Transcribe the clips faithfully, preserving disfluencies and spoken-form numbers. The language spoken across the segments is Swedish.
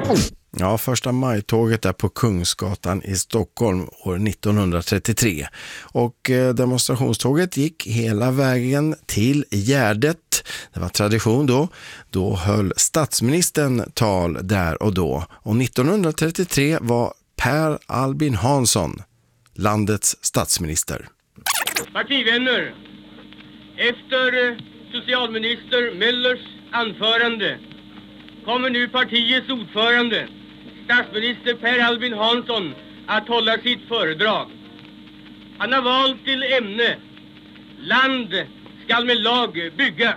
Ja, första majtåget är på Kungsgatan i Stockholm år nittonhundratrettiotre. Och eh, demonstrationståget gick hela vägen till Gärdet. Det var tradition då. Då höll statsministern tal där och då. Och nittonhundratrettiotre var Per Albin Hansson landets statsminister. Partivänner, efter socialminister Möllers anförande kommer nu partiets ordförande, statsminister Per Albin Hansson, att hålla sitt föredrag. Han har valt till ämne: land skall med lag byggas.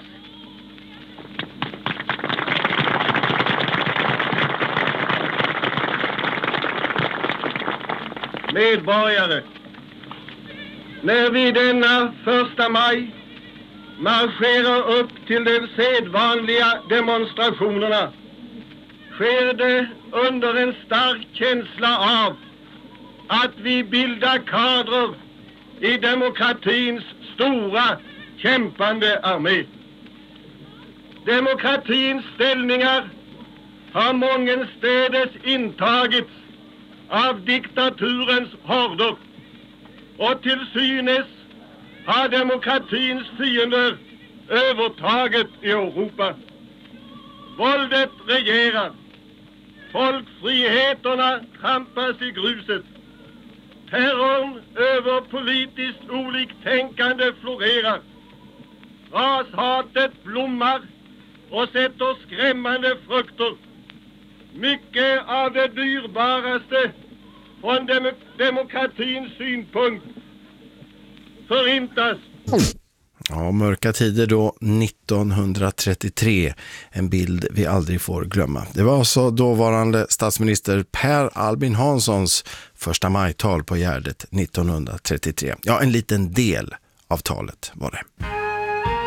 Medborgare, när vi denna första maj marscherar upp till de sedvanliga demonstrationerna sker det under en stark känsla av att vi bildar kadrer i demokratins stora kämpande armé. Demokratins ställningar har mångenstädes intagits av diktaturens horder, och till synes har demokratins fiender övertaget i Europa. Våldet regerar, folkfriheterna trampas i gruset, terrorn över politiskt oliktänkande florerar, rashatet blommar och sätter skrämmande frukter. Mycket av det dyrbaraste från dem- demokratins synpunkt förintas. Ja, mörka tider då nittonhundratrettiotre, en bild vi aldrig får glömma. Det var alltså dåvarande statsminister Per Albin Hanssons första majtal på Gärdet nittonhundratrettiotre. Ja, en liten del av talet var det.